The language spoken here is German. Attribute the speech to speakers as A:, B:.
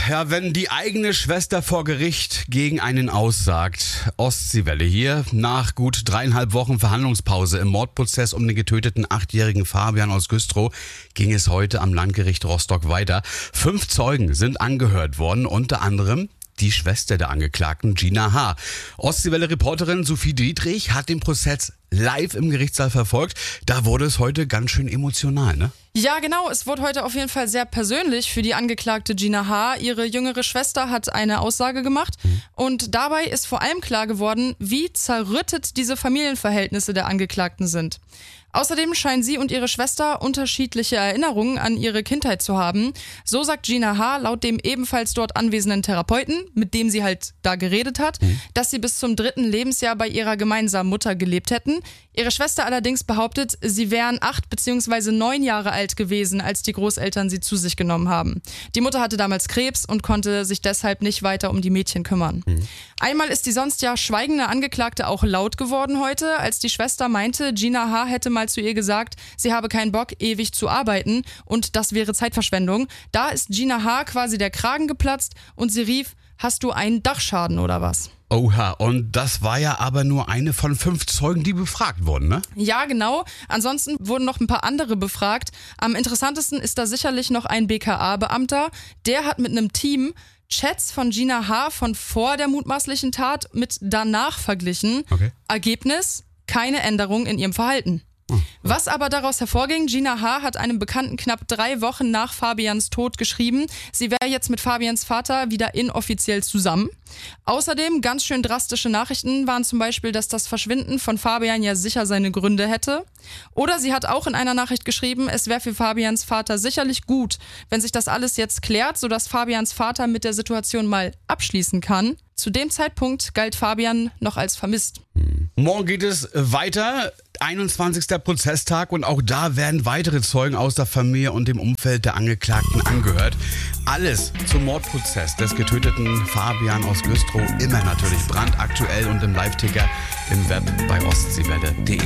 A: Ja, wenn die eigene Schwester vor Gericht gegen einen aussagt. Ostseewelle hier. Nach gut 3,5 Wochen Verhandlungspause im Mordprozess um den getöteten 8-jährigen Fabian aus Güstrow ging es heute am Landgericht Rostock weiter. 5 Zeugen sind angehört worden, unter anderem die Schwester der Angeklagten, Gina H. Ostseewelle-Reporterin Sophie Dietrich hat den Prozess live im Gerichtssaal verfolgt. Da wurde es heute ganz schön emotional, ne?
B: Ja, genau. Es wurde heute auf jeden Fall sehr persönlich für die Angeklagte Gina H. Ihre jüngere Schwester hat eine Aussage gemacht und dabei ist vor allem klar geworden, wie zerrüttet diese Familienverhältnisse der Angeklagten sind. Außerdem scheinen sie und ihre Schwester unterschiedliche Erinnerungen an ihre Kindheit zu haben. So sagt Gina H. laut dem ebenfalls dort anwesenden Therapeuten, mit dem sie halt da geredet hat, dass sie bis zum 3. Lebensjahr bei ihrer gemeinsamen Mutter gelebt hätten. Ihre Schwester allerdings behauptet, sie wären 8 bzw. 9 Jahre alt gewesen, als die Großeltern sie zu sich genommen haben. Die Mutter hatte damals Krebs und konnte sich deshalb nicht weiter um die Mädchen kümmern. Einmal ist die sonst ja schweigende Angeklagte auch laut geworden heute, als die Schwester meinte, Gina H. hätte mal zu ihr gesagt, sie habe keinen Bock, ewig zu arbeiten und das wäre Zeitverschwendung. Da ist Gina H. quasi der Kragen geplatzt und sie rief, hast du einen Dachschaden oder was?
A: Oha, und das war ja aber nur eine von 5 Zeugen, die befragt wurden, ne?
B: Ja, genau. Ansonsten wurden noch ein paar andere befragt. Am interessantesten ist da sicherlich noch ein BKA-Beamter. Der hat mit einem Team Chats von Gina H. von vor der mutmaßlichen Tat mit danach verglichen.
A: Okay.
B: Ergebnis: keine Änderung in ihrem Verhalten. Was aber daraus hervorging, Gina H. hat einem Bekannten knapp 3 Wochen nach Fabians Tod geschrieben, sie wäre jetzt mit Fabians Vater wieder inoffiziell zusammen. Außerdem ganz schön drastische Nachrichten waren zum Beispiel, dass das Verschwinden von Fabian ja sicher seine Gründe hätte. Oder sie hat auch in einer Nachricht geschrieben, es wäre für Fabians Vater sicherlich gut, wenn sich das alles jetzt klärt, sodass Fabians Vater mit der Situation mal abschließen kann. Zu dem Zeitpunkt galt Fabian noch als vermisst.
A: Morgen geht es weiter, 21. Prozesstag und auch da werden weitere Zeugen aus der Familie und dem Umfeld der Angeklagten angehört. Alles zum Mordprozess des getöteten Fabian aus Güstrow, immer natürlich brandaktuell und im Live-Ticker im Web bei ostseewelle.de.